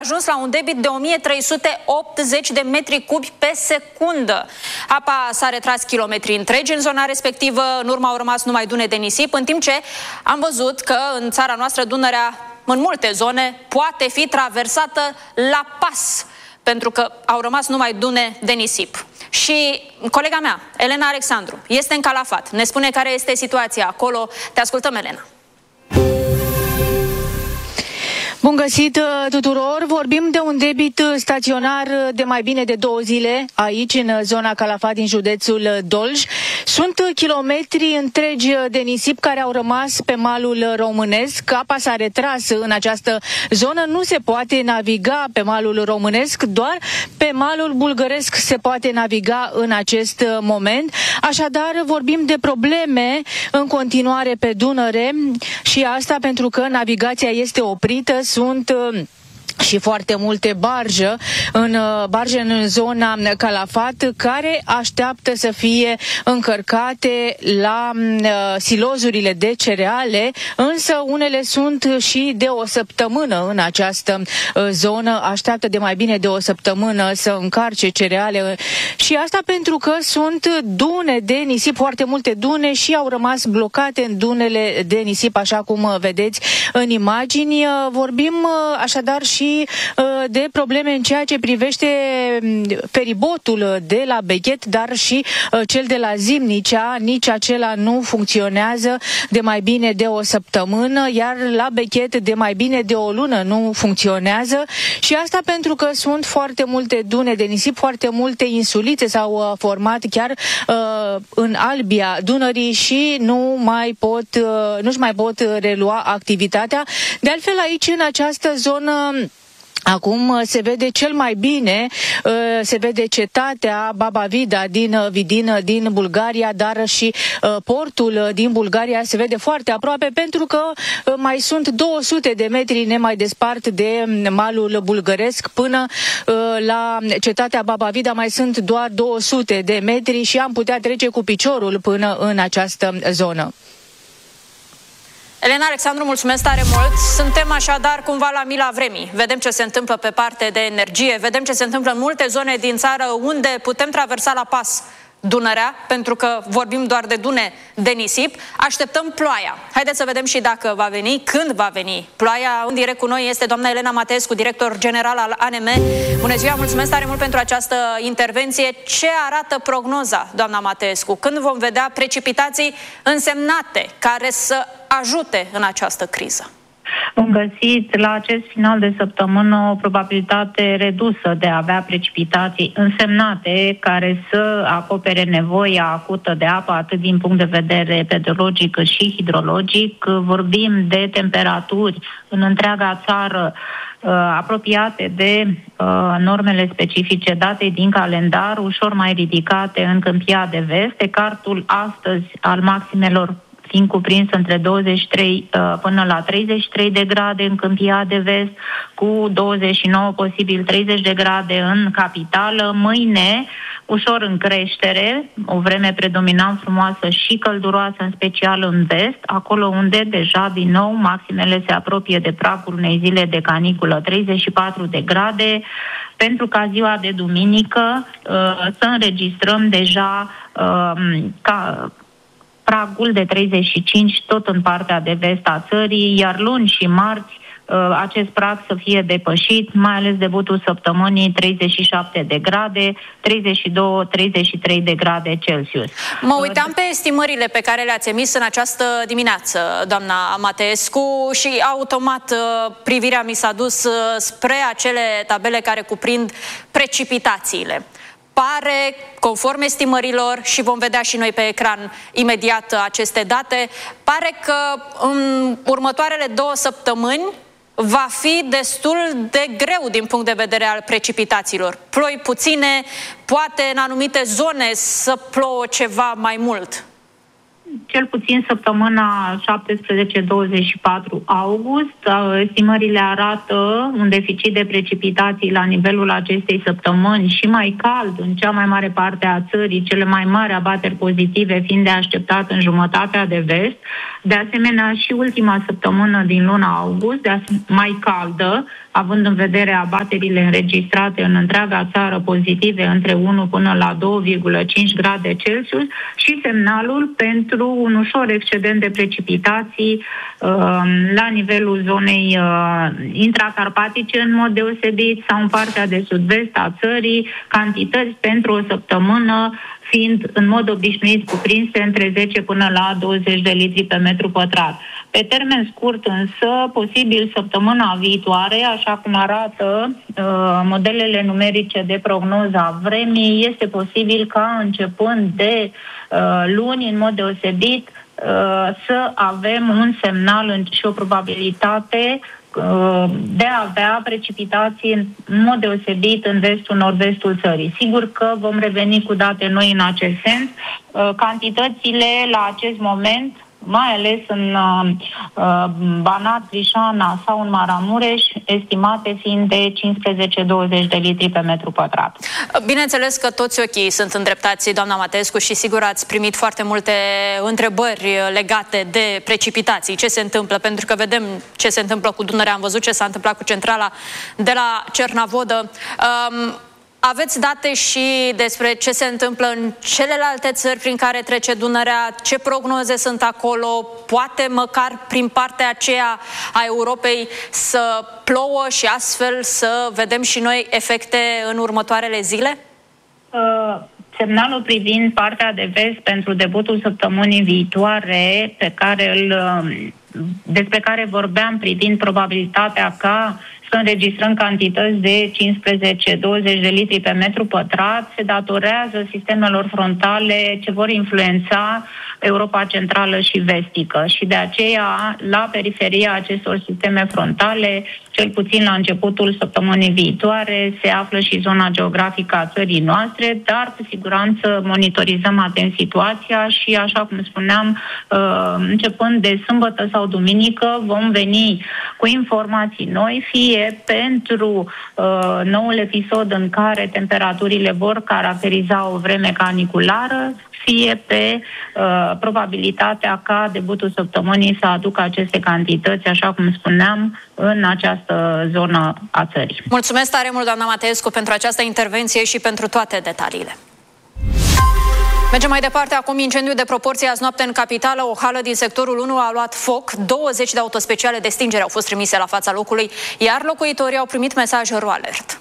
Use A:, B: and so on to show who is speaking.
A: ajuns la un debit de 1380 de metri cubi pe secundă. Apa s-a retras kilometri întregi în zona respectivă, în urmă au rămas numai dune de nisip, în timp ce am văzut că în țara noastră Dunărea, în multe zone, poate fi traversată la pas, pentru că au rămas numai dune de nisip. Și colega mea, Elena Alexandru, este în Calafat. Ne spune care este situația acolo. Te ascultăm, Elena.
B: Bun găsit tuturor! Vorbim de un debit staționar de mai bine de 2 zile aici, în zona Calafat, din județul Dolj. Sunt kilometri întregi de nisip care au rămas pe malul românesc. Apa s-a retras în această zonă. Nu se poate naviga pe malul românesc, doar pe malul bulgăresc se poate naviga în acest moment. Așadar, vorbim de probleme în continuare pe Dunăre și asta pentru că navigația este oprită. Sunt și foarte multe barje în zona Calafat care așteaptă să fie încărcate la silozurile de cereale, însă unele sunt și de o săptămână în această zonă, așteaptă de mai bine de o săptămână să încarce cereale și asta pentru că sunt dune de nisip, foarte multe dune și au rămas blocate în dunele de nisip, așa cum vedeți în imagini. Vorbim așadar și de probleme în ceea ce privește feribotul de la Bechet, dar și cel de la Zimnicea. Nici acela nu funcționează de mai bine de o săptămână, iar la Bechet de mai bine de o lună nu funcționează și asta pentru că sunt foarte multe dune de nisip, foarte multe insulițe s-au format chiar în albia Dunării și nu-și mai pot relua activitatea. De altfel, aici, în această zonă, acum se vede cel mai bine, se vede cetatea Baba Vida din Vidin, din Bulgaria, dar și portul din Bulgaria se vede foarte aproape, pentru că mai sunt 200 de metri nemai despart de malul bulgăresc. Până la cetatea Baba Vida mai sunt doar 200 de metri și am putea trece cu piciorul până în această zonă.
A: Elena Alexandru, mulțumesc tare mult. Suntem așadar cumva la mila vremii. Vedem ce se întâmplă pe parte de energie, vedem ce se întâmplă în multe zone din țară unde putem traversa la pas Dunărea, pentru că vorbim doar de dune de nisip. Așteptăm ploaia. Haideți să vedem și dacă va veni, când va veni ploaia. În direct cu noi este doamna Elena Mateescu, director general al ANM. Bună ziua, mulțumesc tare mult pentru această intervenție. Ce arată prognoza, doamna Mateescu? Când vom vedea precipitații însemnate care să ajute în această criză?
C: Bun găsit, la acest final de săptămână o probabilitate redusă de a avea precipitații însemnate care să acopere nevoia acută de apă, atât din punct de vedere pedologic cât și hidrologic. Vorbim de temperaturi în întreaga țară apropiate de normele specifice date din calendar, ușor mai ridicate în Câmpia de Vest. Ecartul astăzi al maximelor fiind cuprins între 23 până la 33 de grade în Câmpia de Vest, cu 29, posibil 30 de grade în capitală. Mâine, ușor în creștere, o vreme predominant frumoasă și călduroasă, în special în vest, acolo unde deja, din nou, maximele se apropie de pragul unei zile de caniculă, 34 de grade, pentru ca ziua de duminică să înregistrăm deja pragul de 35 tot în partea de vest a țării, iar luni și marți acest prag să fie depășit, mai ales debutul săptămânii, 37 de grade, 32-33 de grade Celsius.
A: Mă uitam pe estimările pe care le-ați emis în această dimineață, doamna Mateescu, și automat privirea mi s-a dus spre acele tabele care cuprind precipitațiile. Pare, conform estimărilor, și vom vedea și noi pe ecran imediat aceste date, pare că în următoarele 2 săptămâni va fi destul de greu din punct de vedere al precipitațiilor. Ploi puține, poate în anumite zone să plouă ceva mai mult.
C: Cel puțin săptămâna 17-24 august, estimările arată un deficit de precipitații la nivelul acestei săptămâni și mai cald în cea mai mare parte a țării, cele mai mari abateri pozitive fiind de așteptat în jumătatea de vest. De asemenea, și ultima săptămână din luna august, mai caldă, având în vedere abaterile înregistrate în întreaga țară pozitive între 1 până la 2,5 grade Celsius și semnalul pentru un ușor excedent de precipitații la nivelul zonei intracarpatice în mod deosebit sau în partea de sud-vest a țării, cantități pentru o săptămână fiind în mod obișnuit cuprinse între 10 până la 20 de litri pe metru pătrat. Pe termen scurt însă, posibil săptămâna viitoare, așa cum arată modelele numerice de prognoză a vremii, este posibil ca începând de luni, în mod deosebit, să avem un semnal și o probabilitate de a avea precipitații în mod deosebit în vestul, nord-vestul țării. Sigur că vom reveni cu date noi în acest sens. Cantitățile la acest moment, mai ales în Banat, Crișana sau în Maramureș, estimate fiind de 15-20 de litri pe metru pătrat.
A: Bineînțeles că toți ochii sunt îndreptați, doamna Matescu, și sigur ați primit foarte multe întrebări legate de precipitații. Ce se întâmplă? Pentru că vedem ce se întâmplă cu Dunărea, am văzut ce s-a întâmplat cu centrala de la Cernavodă. Aveți date și despre ce se întâmplă în celelalte țări prin care trece Dunărea? Ce prognoze sunt acolo? Poate măcar prin partea aceea a Europei să plouă și astfel să vedem și noi efecte în următoarele zile?
C: Semnalul privind partea de vest pentru debutul săptămânii viitoare, despre care vorbeam privind probabilitatea ca să înregistrăm cantități de 15-20 de litri pe metru pătrat, se datorează sistemelor frontale ce vor influența Europa Centrală și Vestică. Și de aceea, la periferia acestor sisteme frontale, cel puțin la începutul săptămânii viitoare, se află și zona geografică a țării noastre, dar cu siguranță monitorizăm atent situația și, așa cum spuneam, începând de sâmbătă sau duminică, vom veni cu informații noi, fie pentru noul episod în care temperaturile vor caracteriza o vreme caniculară, fie pe probabilitatea ca debutul săptămânii să aducă aceste cantități, așa cum spuneam, în această zonă a țării.
A: Mulțumesc tare mult, doamna Matescu, pentru această intervenție și pentru toate detaliile. Mergem mai departe. Acum, incendiu de proporție azi noapte în capitală. O hală din sectorul 1 a luat foc. 20 de autospeciale de stingere au fost trimise la fața locului, iar locuitorii au primit mesaj RoAlert.